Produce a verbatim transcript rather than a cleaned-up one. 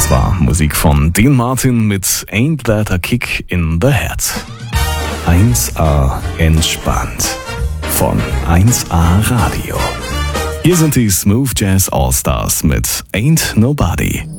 Das war Musik von Dean Martin mit Ain't That a Kick in the Head. eins A entspannt von eins A Radio. Hier sind die Smooth Jazz All Stars mit Ain't Nobody.